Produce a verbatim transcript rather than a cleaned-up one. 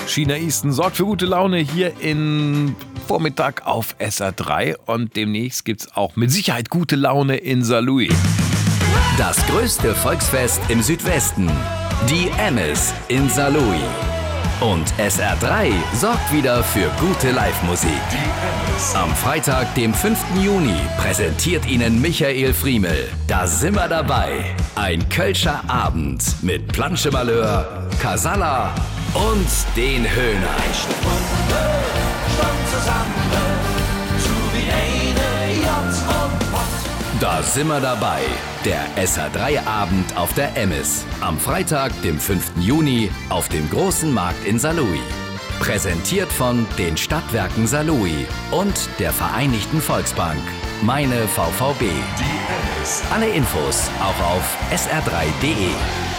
China Easton sorgt für gute Laune hier in Vormittag auf S R drei und demnächst gibt's auch mit Sicherheit gute Laune in Saarlouis. Das größte Volksfest im Südwesten, die Emis in Saarlouis. Und S R drei sorgt wieder für gute Live-Musik. Am Freitag, dem fünften Juni, präsentiert Ihnen Michael Friemel. Da sind wir dabei. Ein Kölscher Abend mit Planschemalheur, Casalla und den Höhner. Da sind wir dabei. Der S R drei Abend auf der Emis. Am Freitag, dem fünften Juni, auf dem großen Markt in Saarlouis. Präsentiert von den Stadtwerken Saarlouis und der Vereinigten Volksbank. Meine V V B. Alle Infos auch auf S R drei punkt de.